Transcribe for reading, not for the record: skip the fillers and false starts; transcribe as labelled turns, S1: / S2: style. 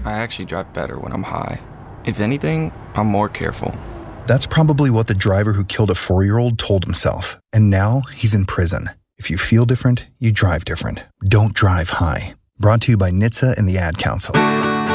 S1: I actually drive better when I'm high. If anything, I'm more careful.
S2: That's probably what the driver who killed a 4-year-old told himself, and now he's in prison. If you feel different, you drive different. Don't drive high. Brought to you by NHTSA and the Ad Council.